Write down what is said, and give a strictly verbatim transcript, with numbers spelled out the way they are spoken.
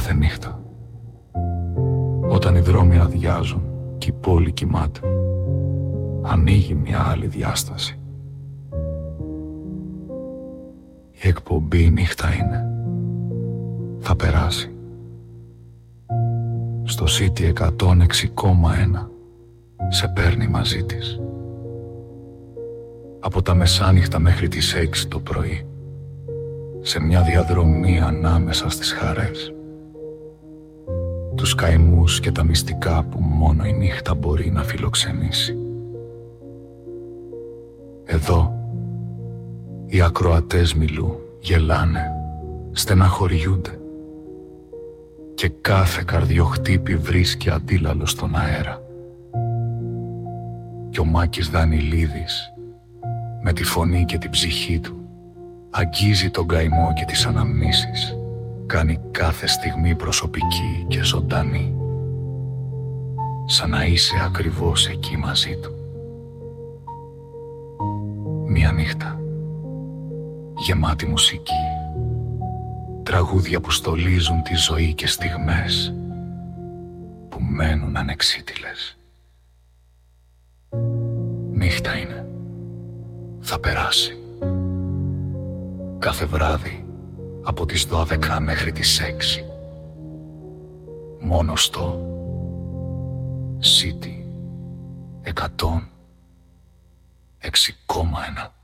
κάθε νύχτα, όταν οι δρόμοι αδειάζουν και η πόλη κοιμάται, ανοίγει μια άλλη διάσταση. Η εκπομπή η νύχτα είναι. Θα περάσει. Στο City εκατόν έξι κόμμα ένα σε παίρνει μαζί της. Από τα μεσάνυχτα μέχρι τις έξι το πρωί, σε μια διαδρομή ανάμεσα στις χαρές, τους καημούς και τα μυστικά που μόνο η νύχτα μπορεί να φιλοξενήσει. Εδώ οι ακροατές μιλού γελάνε, στεναχωριούνται και κάθε καρδιοχτύπη βρίσκει αντίλαλο στον αέρα. Και ο Μάκης Δανιλίδης με τη φωνή και την ψυχή του αγγίζει τον καημό και τις αναμνήσεις, κάνει κάθε στιγμή προσωπική και ζωντανή, σαν να είσαι ακριβώς εκεί μαζί του. Μια νύχτα γεμάτη μουσική, τραγούδια που στολίζουν τη ζωή και στιγμές που μένουν ανεξίτηλες. Νύχτα είναι. Θα περάσει. Κάθε βράδυ από τις δώδεκα μέχρι τις έξι. Μόνο στο City εκατόν έξι κόμμα ένα.